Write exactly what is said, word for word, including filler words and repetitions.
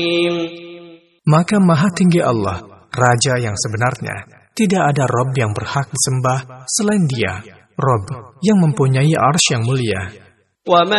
Maka Maha Tinggi Allah, Raja yang sebenarnya. Tidak ada Rob yang berhak disembah selain Dia, Rob yang mempunyai arsy yang mulia. وما